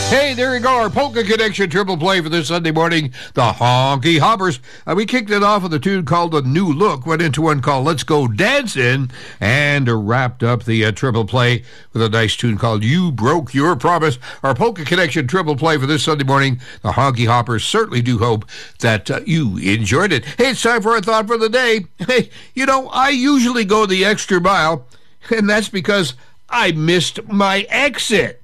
Hey, there you go, our Polka Connection triple play for this Sunday morning, the Honky Hoppers. We kicked it off with a tune called The New Look, went into one called Let's Go Dancing, and wrapped up the triple play with a nice tune called You Broke Your Promise. Our Polka Connection triple play for this Sunday morning, the Honky Hoppers certainly do hope that you enjoyed it. Hey, it's time for our thought for the day. Hey, you know, I usually go the extra mile, and that's because I missed my exit.